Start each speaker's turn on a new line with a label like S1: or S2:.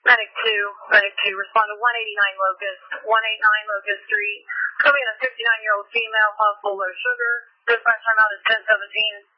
S1: Medic 2, respond to 189 Locust Street. Coming in a 59-year-old female, possible low sugar. Dispatch time out is 10:17.